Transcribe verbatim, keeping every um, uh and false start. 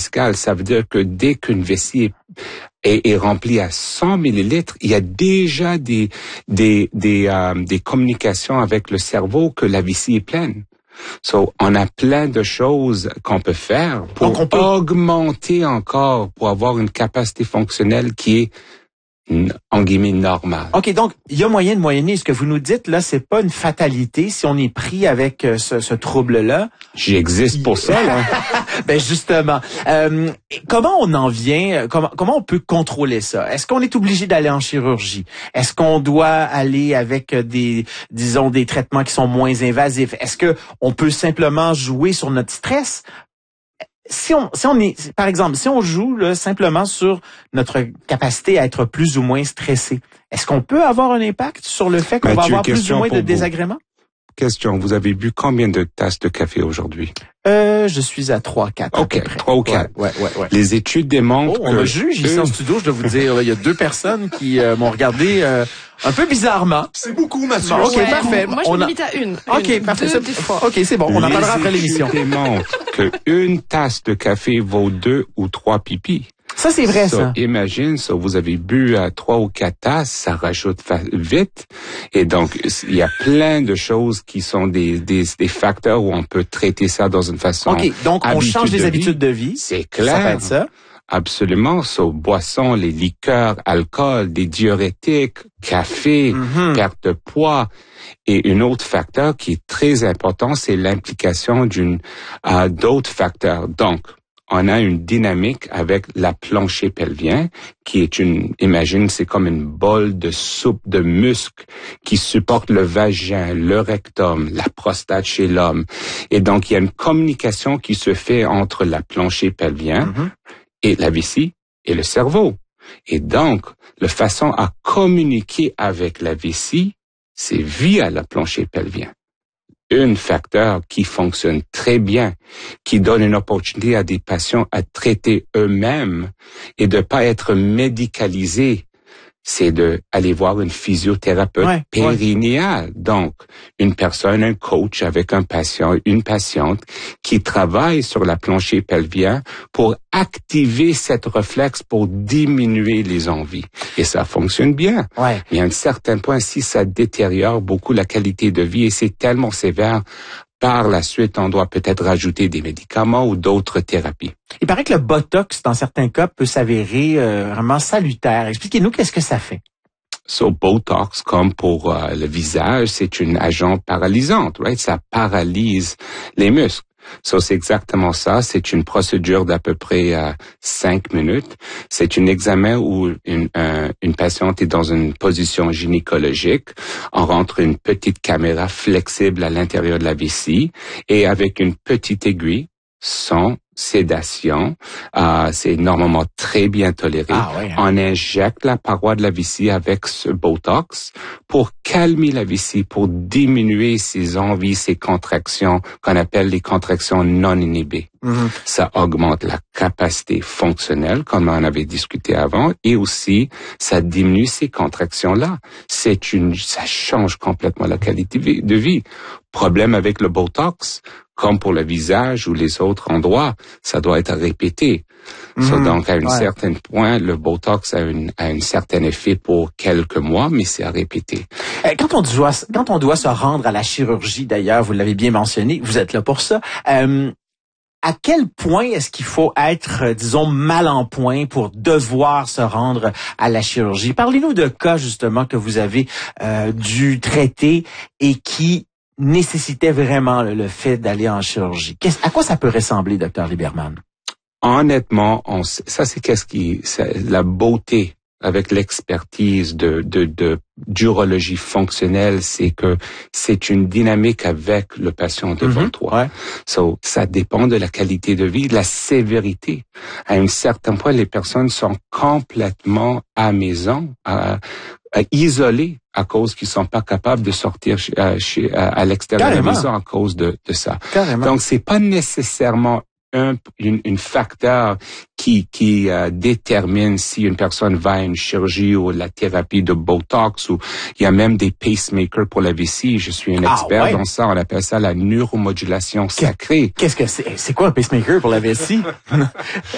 hectopascales. Ça veut dire que dès qu'une vessie est Est, est rempli à cent millilitres, il y a déjà des des des euh, des communications avec le cerveau que la vessie est pleine. So, on a plein de choses qu'on peut faire pour Donc on peut augmenter encore, pour avoir une capacité fonctionnelle qui est en guillemets normale. OK, donc il y a moyen de moyenner. Ce que vous nous dites là, c'est pas une fatalité si on est pris avec euh, ce, ce trouble-là. J'existe pour ça, là. Ben justement, euh, comment on en vient, comment, comment on peut contrôler ça? Est-ce qu'on est obligé d'aller en chirurgie? Est-ce qu'on doit aller avec des, disons, des traitements qui sont moins invasifs? Est-ce que on peut simplement jouer sur notre stress? Si on, si on est, par exemple, si on joue là, simplement sur notre capacité à être plus ou moins stressé, est-ce qu'on peut avoir un impact sur le fait qu'on Mathieu, va avoir plus ou moins de vous. désagréments? Question, vous avez bu combien de tasses de café aujourd'hui? Euh, je suis à trois, quatre. OK, trois ou quatre. Ouais, ouais, ouais, ouais. Les études démontrent oh, on que... me juge ici en studio, je dois vous dire. Là, il y a deux personnes qui euh, m'ont regardé euh, un peu bizarrement. C'est beaucoup, Mathieu. Bon, OK, Ouais, parfait. Moi, je on me a... limite à une. OK, une, parfait. Deux, C'est... des fois. OK, c'est bon. On en parlera après l'émission. Les études démontrent qu'une tasse de café vaut deux ou trois pipis. Ça, c'est vrai, so, ça. Imagine, ça, vous avez bu à trois ou quatre tasses, ça rajoute fa- vite. Et donc, il y a plein de choses qui sont des, des, des facteurs où on peut traiter ça dans une façon OK, donc on change les habitudes de vie. C'est clair. Ça peut être ça. Absolument. So, boissons, les liqueurs, alcool, des diurétiques, café, Mm-hmm. perte de poids. Et un autre facteur qui est très important, c'est l'implication d'une euh, d'autres facteurs. Donc, on a une dynamique avec la plancher pelvien, qui est une, imagine, c'est comme une bol de soupe de muscles qui supporte le vagin, le rectum, la prostate chez l'homme. Et donc, il y a une communication qui se fait entre la plancher pelvien Mm-hmm. et la vessie et le cerveau. Et donc, la façon à communiquer avec la vessie, c'est via la plancher pelvien. Un facteur qui fonctionne très bien, qui donne une opportunité à des patients à traiter eux-mêmes et de pas être médicalisés, c'est de aller voir une physiothérapeute ouais, périnéale. Ouais. Donc, une personne, un coach avec un patient, une patiente qui travaille sur la plancher pelvien pour activer cette réflexe pour diminuer les envies. Et ça fonctionne bien. Ouais. Mais à un certain point, si ça détériore beaucoup la qualité de vie et c'est tellement sévère, par la suite, on doit peut-être rajouter des médicaments ou d'autres thérapies. Il paraît que le Botox, dans certains cas, peut s'avérer euh, vraiment salutaire. Expliquez-nous qu'est-ce que ça fait. So, Botox, comme pour euh, le visage, c'est une agent paralysante, right? Ça paralyse les muscles. So, c'est exactement ça. C'est une procédure d'à peu près euh, cinq minutes. C'est un examen où une, euh, une patiente est dans une position gynécologique. On rentre une petite caméra flexible à l'intérieur de la vessie et avec une petite aiguille, sans sédation, euh, c'est normalement très bien toléré. Ah, ouais, hein? On injecte la paroi de la vessie avec ce Botox pour calmer la vessie, pour diminuer ses envies, ses contractions, qu'on appelle les contractions non inhibées. Mm-hmm. Ça augmente la capacité fonctionnelle, comme on avait discuté avant, et aussi, ça diminue ces contractions-là. C'est une, ça change complètement la qualité de vie. Problème avec le Botox, comme pour le visage ou les autres endroits, ça doit être répété. Mm-hmm. So, donc, à un ouais. certain point, le Botox a, une, a un certain effet pour quelques mois, mais c'est à répéter. Quand on doit, quand on doit se rendre à la chirurgie, d'ailleurs, vous l'avez bien mentionné, vous êtes là pour ça, euh, à quel point est-ce qu'il faut être, disons, mal en point pour devoir se rendre à la chirurgie? Parlez-nous de cas, justement, que vous avez euh, dû traiter et qui nécessitait vraiment le, le fait d'aller en chirurgie. Qu'est-ce, à quoi ça peut ressembler, docteur Liberman? Honnêtement, on, ça c'est qu'est-ce qui, c'est la beauté avec l'expertise de, de, de d'urologie fonctionnelle, c'est que c'est une dynamique avec le patient devant mm-hmm. toi. Ouais. So, ça dépend de la qualité de vie, de la sévérité. À un certain point, les personnes sont complètement à maison, à, à isolées à cause qu'ils sont pas capables de sortir chez, à, chez, à, à l'extérieur Carrément. de la maison à cause de, de ça. Carrément. Donc, c'est pas nécessairement un une, une facteur qui qui euh, détermine si une personne va à une chirurgie ou la thérapie de Botox, ou il y a même des pacemakers pour la vessie. Je suis un Ah, expert ouais. dans ça. On appelle ça la neuromodulation sacrée. Qu'est-ce que c'est? C'est quoi un pacemaker pour la vessie?